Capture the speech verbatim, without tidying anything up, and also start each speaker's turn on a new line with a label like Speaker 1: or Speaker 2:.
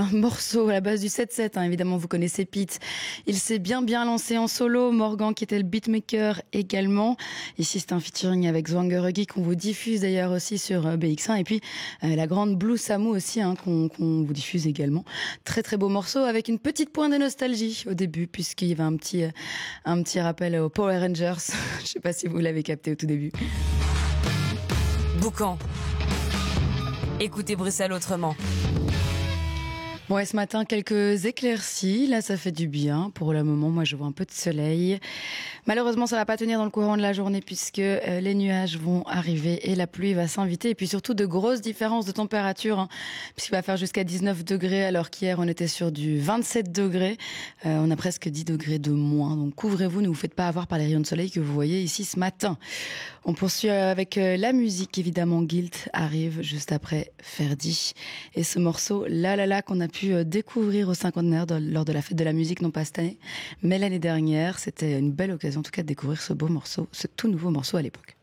Speaker 1: un morceau à la base du sept sept, hein, évidemment vous connaissez Pete. Il s'est bien bien lancé en solo, Morgan qui était le beatmaker également. Ici c'est un featuring avec Zwangeruggy qu'on vous diffuse d'ailleurs aussi sur B X un et puis euh, la grande Blue Samu aussi hein, qu'on, qu'on vous diffuse également. Très très beau morceau avec une petite pointe de nostalgie au début puisqu'il y avait un petit, un petit rappel aux Power Rangers. Je sais pas si vous l'avez capté au tout début.
Speaker 2: Boucan. Écoutez Bruxelles autrement.
Speaker 1: Bon, et ce matin, quelques éclaircies. Là, ça fait du bien. Pour le moment, moi, je vois un peu de soleil. Malheureusement, ça va pas tenir dans le courant de la journée puisque euh, les nuages vont arriver et la pluie va s'inviter. Et puis surtout, de grosses différences de température, hein, puisqu'il va faire jusqu'à dix-neuf degrés alors qu'hier, on était sur du vingt-sept degrés. Euh, on a presque dix degrés de moins. Donc, couvrez-vous, ne vous faites pas avoir par les rayons de soleil que vous voyez ici ce matin. On poursuit avec euh, la musique, évidemment. Guilt arrive juste après Ferdi. Et ce morceau, là, là, là, qu'on a pu découvrir au cinquantenaire lors de la fête de la musique, non pas cette année, mais l'année dernière. C'était une belle occasion en tout cas de découvrir ce beau morceau, ce tout nouveau morceau à l'époque.